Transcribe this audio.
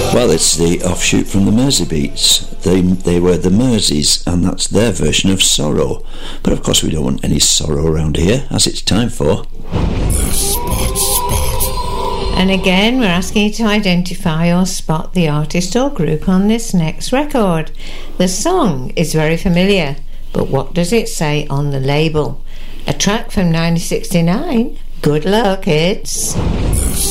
Well, it's the offshoot from the Merseybeats. They were the Merseys, and that's their version of Sorrow. But of course we don't want any sorrow around here, as it's time for The Spot. And again, we're asking you to identify or spot the artist or group on this next record. The song is very familiar, but what does it say on the label? A track from 1969. Good luck, it's...